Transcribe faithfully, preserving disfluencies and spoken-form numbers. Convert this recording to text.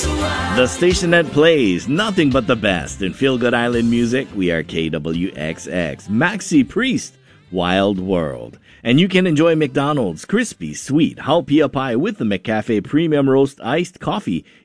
The station that plays nothing but the best in Feel Good Island music. We are K W X X, Maxi Priest, Wild World. And you can enjoy McDonald's crispy, sweet Halpia Pie with the McCafe Premium Roast Iced Coffee